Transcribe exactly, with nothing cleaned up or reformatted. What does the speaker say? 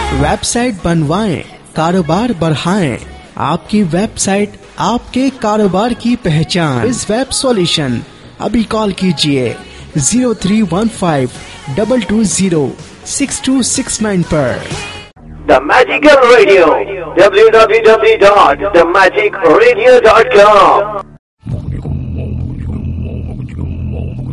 Website बनवाएं, कारोबार बढ़ाएं। आपकी वेबसाइट आपके कारोबार की पहचान। इस वेब सॉल्यूशन अभी कॉल कीजिए zero three one five double two zero six to six nine पर। The Magical Radio, w w w dot the magic radio dot com।